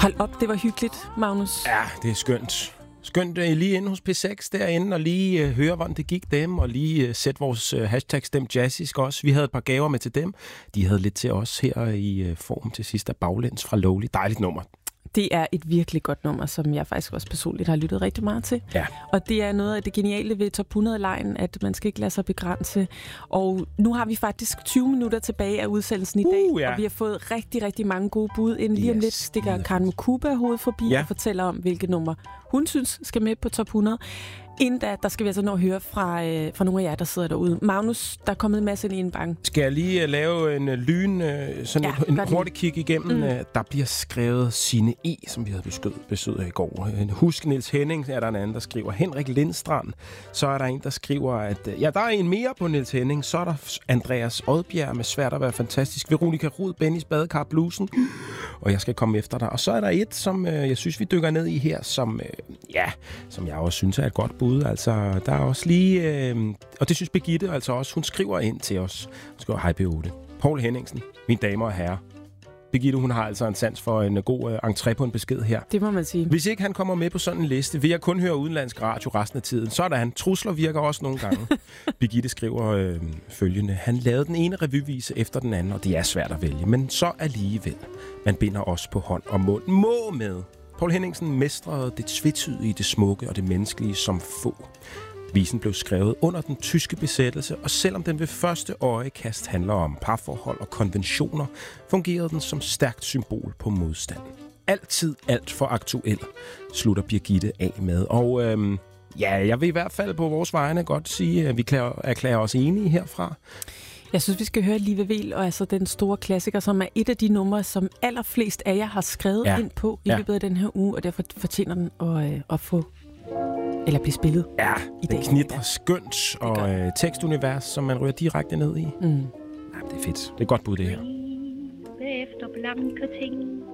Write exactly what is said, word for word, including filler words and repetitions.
Hold op, det var hyggeligt, Magnus. Ja, det er skønt. Skønt uh, lige inde hos P seks derinde, og lige uh, høre, hvordan det gik dem, og lige uh, sætte vores uh, hashtag Stem Jazzisk også. Vi havde et par gaver med til dem. De havde lidt til os her i uh, form til sidst af Baglæns fra Lowly. Dejligt nummer. Det er et virkelig godt nummer, som jeg faktisk også personligt har lyttet rigtig meget til. Ja. Og det er noget af det geniale ved top hundrede-lejen, at man skal ikke lade sig begrænse. Og nu har vi faktisk tyve minutter tilbage af udsendelsen i dag, uh, ja. og vi har fået rigtig, rigtig mange gode bud ind. Lige om Yes. lidt stikker Karen Mukuba hovedet forbi Ja. og fortæller om, hvilke nummer hun synes skal med på top hundrede. Inden da, der skal vi altså nå at høre fra, øh, fra nogle af jer, der sidder derude. Magnus, der er kommet en masse ind i en bank. Skal jeg lige uh, lave en uh, lyn, uh, sådan Ja, et, en gør det. hurtig kig igennem? Mm. Uh, der bliver skrevet Signe E., som vi havde besøg, besøg af i går. Uh, husk Niels Henning, er der en anden, der skriver. Henrik Lindstrand. Så er der en, der skriver, at uh, ja, der er en mere på Niels Henning. Så er der Andreas Odbjerg med Svært at være fantastisk. Veronica Rud, Bennys Badekar Blusen. Og jeg skal komme efter dig. Og så er der et, som uh, jeg synes, vi dykker ned i her, som, uh, ja, som jeg også synes er et godt bud. Altså, der er også lige... Øh, og det synes Birgitte altså også. Hun skriver ind til os. Hun skriver, hej P otte. Poul Henningsen, mine damer og herrer. Birgitte, hun har altså en sans for en god øh, entré på en besked her. Det må man sige. Hvis ikke han kommer med på sådan en liste, vil jeg kun høre udenlandsk radio resten af tiden. Så er der han. Trusler virker også nogle gange. Birgitte skriver øh, følgende. Han lavede den ene revyvise efter den anden, og det er svært at vælge. Men så alligevel. Man binder os på hånd og mund. Må med. Poul Henningsen mestrede det tvetydige, det smukke og det menneskelige som få. Visen blev skrevet under den tyske besættelse, og selvom den ved første øjekast handler om parforhold og konventioner, fungerede den som stærkt symbol på modstand. Altid alt for aktuel, slutter Birgitte af med. Og øhm, ja, jeg vil i hvert fald på vores vegne godt sige, at vi erklærer os enige herfra. Jeg synes, vi skal høre Live Vel, og altså den store klassiker, som er et af de numre, som allerflest af jer har skrevet ja. ind på i ja. løbet af den her uge, og derfor fortjener den at, øh, at få, eller blive spillet. Ja, i den dag. knitrer skønt, og øh, tekstunivers, som man ryger direkte ned i. Mm. Ja, det er fedt. Det er et godt bud, det her. Efter blanke ting